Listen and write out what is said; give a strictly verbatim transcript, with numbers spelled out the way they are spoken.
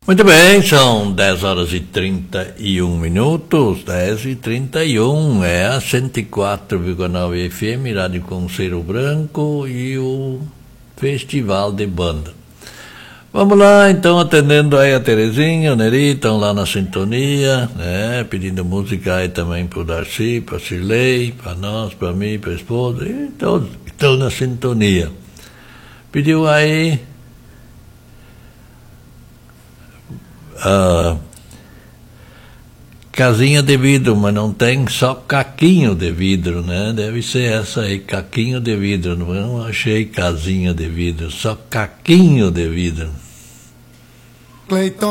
Muito bem, são dez horas e trinta e um minutos, dez e trinta e um, é a cento e quatro vírgula nove F M, Rádio Conselho Branco e o Festival de Banda. Vamos lá, então, atendendo aí a Terezinha, o Neri, estão lá na sintonia, né, pedindo música aí também pro Darcy, pra Cirlei, pra nós, pra mim, pra esposa, e todos estão na sintonia. Pediu aí Uh, casinha de vidro, mas não tem só caquinho de vidro, né? Deve ser essa aí, caquinho de vidro. Não achei casinha de vidro, só caquinho de vidro. Cleiton